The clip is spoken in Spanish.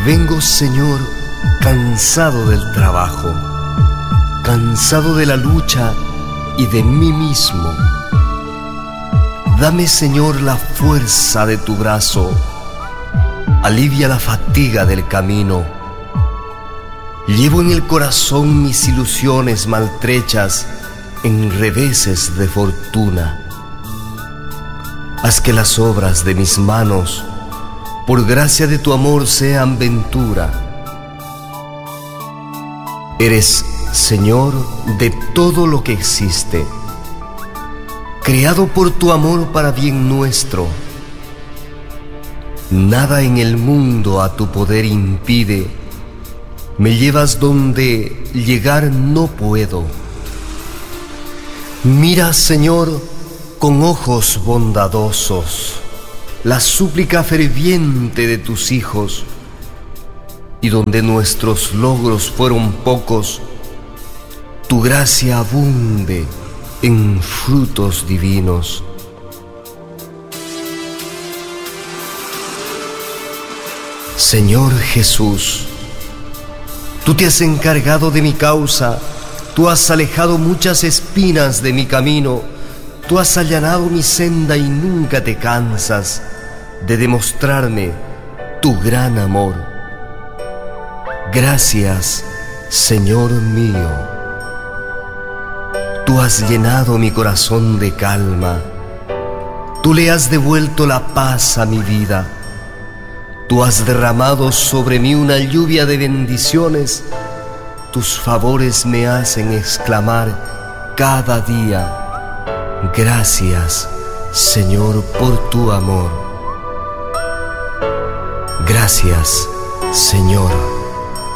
Vengo, Señor, cansado del trabajo, cansado de la lucha y de mí mismo. Dame, Señor, la fuerza de tu brazo, alivia la fatiga del camino. Llevo en el corazón mis ilusiones maltrechas en reveses de fortuna. Haz que las obras de mis manos, por gracia de tu amor, sean ventura. Eres, Señor, de todo lo que existe, creado por tu amor para bien nuestro. Nada en el mundo a tu poder impide, me llevas donde llegar no puedo. Mira, Señor, con ojos bondadosos la súplica ferviente de tus hijos, y donde nuestros logros fueron pocos, tu gracia abunde en frutos divinos. Señor Jesús, tú te has encargado de mi causa, tú has alejado muchas espinas de mi camino, tú has allanado mi senda y nunca te cansas de demostrarme tu gran amor. Gracias, Señor mío. Tú has llenado mi corazón de calma, tú le has devuelto la paz a mi vida, tú has derramado sobre mí una lluvia de bendiciones, tus favores me hacen exclamar cada día: gracias, Señor, por tu amor. Gracias, Señor.